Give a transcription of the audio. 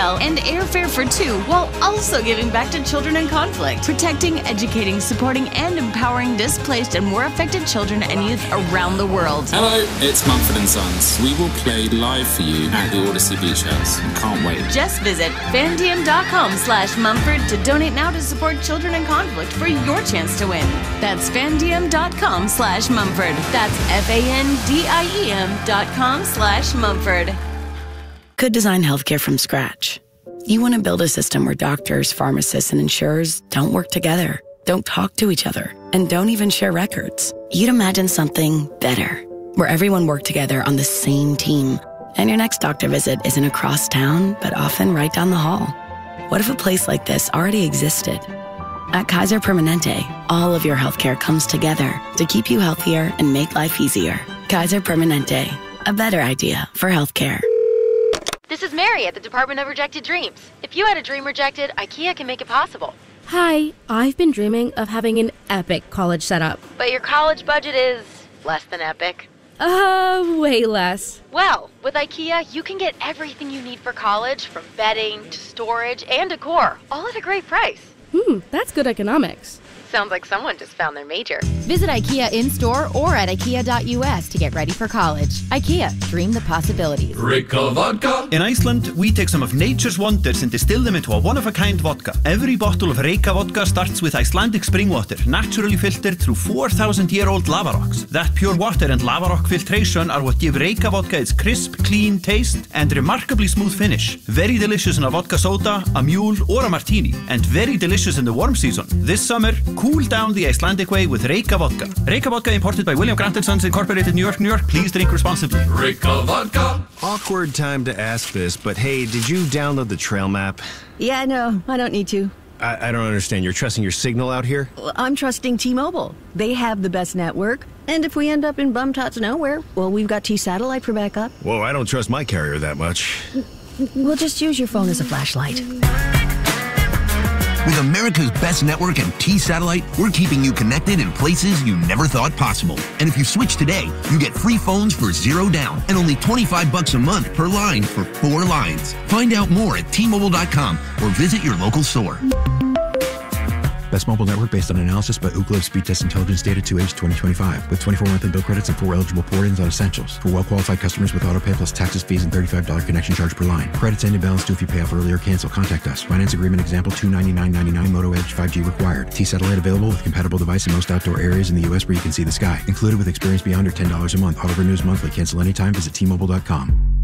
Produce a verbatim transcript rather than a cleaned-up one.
well, and airfare for two, while also giving back to children in conflict, protecting, educating, supporting, and empowering displaced and war affected children and youth around the world. Hello, it's Mumford and Sons. We will play live for you at the Odyssey Beach House. Can't wait. Just visit fandiem.com slash Mumford to donate now to support children in conflict for your chance to win. That's fandiem.com slash Mumford. That's F-A-N-D-I-E-M dot com slash Mumford. Could design healthcare from scratch. You want to build a system where doctors, pharmacists, and insurers don't work together, don't talk to each other, and don't even share records. You'd imagine something better, where everyone worked together on the same team, and your next doctor visit isn't across town, but often right down the hall. What if a place like this already existed? At Kaiser Permanente, all of your healthcare comes together to keep you healthier and make life easier. Kaiser Permanente, a better idea for healthcare. This is Mary at the Department of Rejected Dreams. If you had a dream rejected, IKEA can make it possible. Hi, I've been dreaming of having an epic college setup. But your college budget is less than epic. Uh, way less. Well, with IKEA, you can get everything you need for college, from bedding to storage and decor, all at a great price. Hmm, that's good economics. Sounds like someone just found their major. Visit IKEA in-store or at ikea dot U S to get ready for college. IKEA, dream the possibilities. Reyka Vodka. In Iceland, we take some of nature's wonders and distill them into a one-of-a-kind vodka. Every bottle of Reyka Vodka starts with Icelandic spring water, naturally filtered through four thousand year old lava rocks. That pure water and lava rock filtration are what give Reyka Vodka its crisp, clean taste and remarkably smooth finish. Very delicious in a vodka soda, a mule, or a martini. And very delicious in the warm season. This summer, cool down the Icelandic way with Reyka Vodka. Reyka Vodka imported by William Grant and Sons Incorporated, New York, New York. Please drink responsibly. Reyka Vodka. Awkward time to ask this, but hey, did you download the trail map? Yeah, no, I don't need to. I, I don't understand. You're trusting your signal out here? Well, I'm trusting T-Mobile. They have the best network. And if we end up in bum-tots nowhere, well, we've got T-Satellite for backup. Whoa, I don't trust my carrier that much. We'll just use your phone as a flashlight. With America's best network and T-Satellite, we're keeping you connected in places you never thought possible. And if you switch today, you get free phones for zero down and only twenty-five bucks a month per line for four lines. Find out more at T Mobile dot com or visit your local store. Best mobile network based on analysis by Ookla Speed Test Intelligence Data two H twenty twenty-five with twenty-four monthly bill credits and four eligible port-ins on essentials. For well-qualified customers with autopay plus taxes, fees, and thirty-five dollars connection charge per line. Credits end in balance due if you pay off early or cancel. Contact us. Finance agreement example two ninety-nine ninety-nine. Moto Edge five G required. T-Satellite available with compatible device in most outdoor areas in the U S where you can see the sky. Included with experience beyond or ten dollars a month. Auto renews monthly. Cancel anytime. Visit T Mobile dot com.